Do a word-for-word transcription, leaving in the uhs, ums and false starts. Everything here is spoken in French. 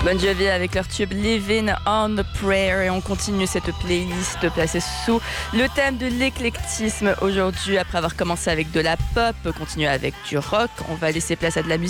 Bon Jovi avec leur tube Living on the Prayer et on continue cette playlist placée sous le thème de l'éclectisme aujourd'hui après avoir commencé avec de la pop, continuer avec du rock, on va laisser place à de la musique